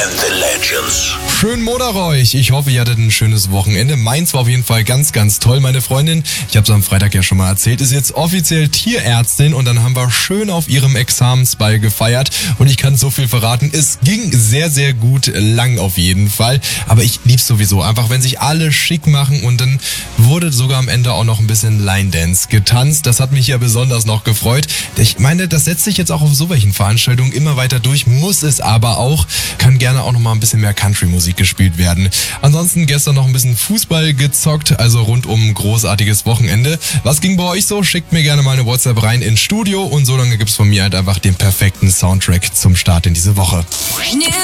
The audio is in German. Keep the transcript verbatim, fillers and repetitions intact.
and the Legends. Schönen Montag euch. Ich hoffe, ihr hattet ein schönes Wochenende. Meins war auf jeden Fall ganz, ganz toll. Meine Freundin, ich habe es am Freitag ja schon mal erzählt, ist jetzt offiziell Tierärztin und dann haben wir schön auf ihrem Examensball gefeiert. Und ich kann so viel verraten, es ging sehr, sehr gut lang auf jeden Fall. Aber ich lieb's sowieso. Einfach, wenn sich alle schick machen und dann wurde sogar am Ende auch noch ein bisschen Line Dance getanzt. Das hat mich ja besonders noch gefreut. Ich meine, das setzt sich jetzt auch auf so welchen Veranstaltungen immer weiter durch, muss es aber auch. Kann gerne auch noch mal ein bisschen mehr Country-Musik gespielt werden. Ansonsten gestern noch ein bisschen Fußball gezockt, also rundum ein großartiges Wochenende. Was ging bei euch so? Schickt mir gerne mal eine WhatsApp rein ins Studio und so lange gibt's von mir halt einfach den perfekten Soundtrack zum Start in diese Woche.